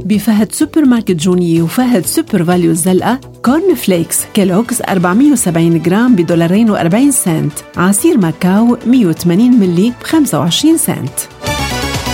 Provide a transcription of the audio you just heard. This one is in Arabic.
بفهد سوبر ماركت جونية وفهد سوبر فاليو الزلقة كورن فليكس كيلوغز 470 جرام $2.40. عصير ماكاو 180 ملي ب25 سنت.